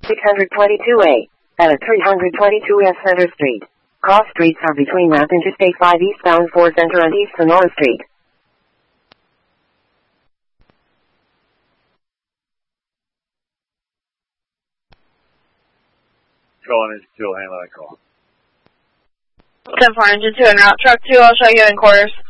622A, at 322 West Center Street. Cross streets are between Math Interstate 5 eastbound 4 Center and East Sonora Street. Calling Engine 2, handle that call. 10-4 Engine 2 en route. Truck 2, I'll show you in quarters.